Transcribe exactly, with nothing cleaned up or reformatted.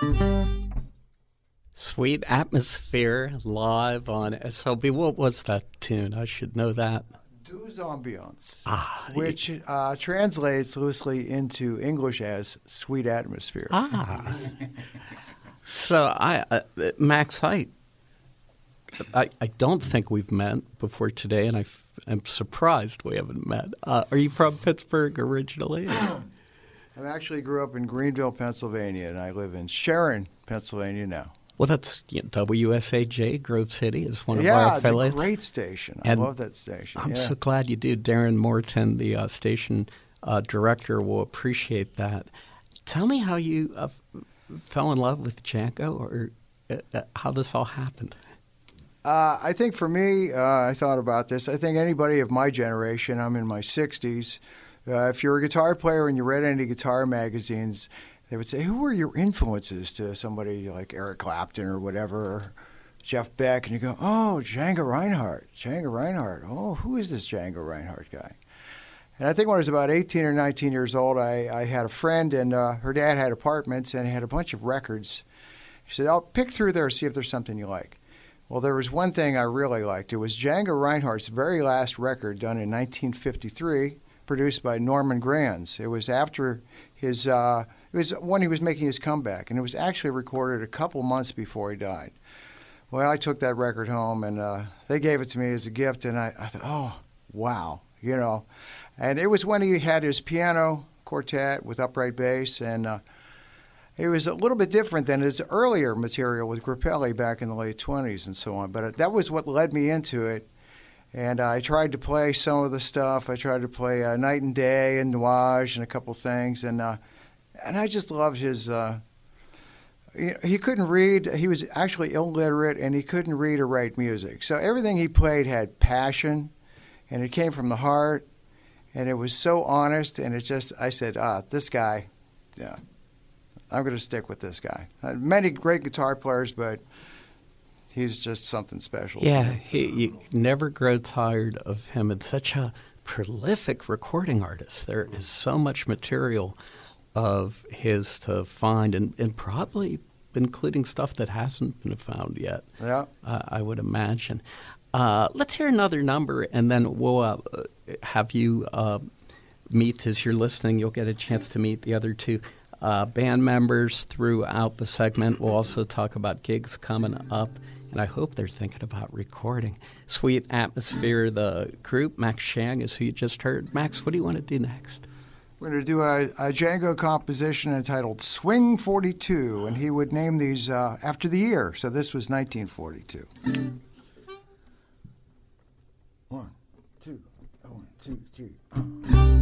Sweet Atmosphere live on S L B. What was that tune? I should know that. Douce Ambiance, Ah, which uh, translates loosely into English as Sweet Atmosphere. Ah. So, I, uh, Max, I, I, I don't think we've met before today, and I f- I'm surprised we haven't met. Uh, are you from Pittsburgh originally? I actually grew up in Greenville, Pennsylvania, and I live in Sharon, Pennsylvania now. Well, that's you know, W S A J, Grove City, is one of yeah, our affiliates. Yeah, it's a great station. I and love that station. I'm yeah. so glad you do. Darren Morton, the uh, station uh, director, will appreciate that. Tell me how you uh, fell in love with Django, or uh, how this all happened. Uh, I think for me, uh, I thought about this. I think anybody of my generation, I'm in my sixties, uh, if you're a guitar player and you read any guitar magazines, they would say, who were your influences to somebody like Eric Clapton or whatever, or Jeff Beck? And you go, oh, Django Reinhardt, Django Reinhardt. Oh, who is this Django Reinhardt guy? And I think when I was about eighteen or nineteen years old, I, I had a friend, and uh, her dad had apartments, and he had a bunch of records. He said, I'll pick through there and see if there's something you like. Well, there was one thing I really liked. It was Django Reinhardt's very last record, done in nineteen fifty-three, produced by Norman Granz. It was after his... Uh, It was when he was making his comeback, and it was actually recorded a couple months before he died. Well, I took that record home, and uh, they gave it to me as a gift, and I, I thought, oh, wow, you know. And it was when he had his piano quartet with upright bass, and uh, it was a little bit different than his earlier material with Grappelli back in the late twenties and so on. But that was what led me into it. And I tried to play some of the stuff. I tried to play uh, Night and Day and Nuage and a couple things, and uh, And I just loved his, uh, he couldn't read, he was actually illiterate, and he couldn't read or write music. So everything he played had passion, and it came from the heart, and it was so honest, and it just, I said, ah, this guy, yeah, I'm going to stick with this guy. Uh, many great guitar players, but he's just something special. Yeah, he, you never grow tired of him. It's such a prolific recording artist. There is so much material of his to find, and, and probably including stuff that hasn't been found yet. Yeah, uh, I would imagine. Uh, let's hear another number, and then we'll uh, have you uh, meet, as you're listening, you'll get a chance to meet the other two uh, band members throughout the segment. We'll also talk about gigs coming up, and I hope they're thinking about recording. Sweet Atmosphere, the group. Max Shang is who you just heard. Max, what do you want to do next? We're going to do a, a Django composition entitled Swing forty-two, and he would name these uh, after the year. So this was nineteen forty-two. One, two, one, two, three.